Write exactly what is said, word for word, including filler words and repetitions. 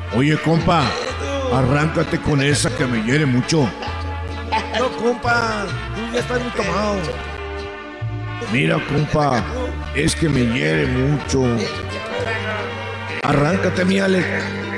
Oye, compa, arráncate con esa que me hiere mucho. No, compa, tú ya estás muy tomado. Mira, compa, es que me hiere mucho. Arráncate, mi Alex.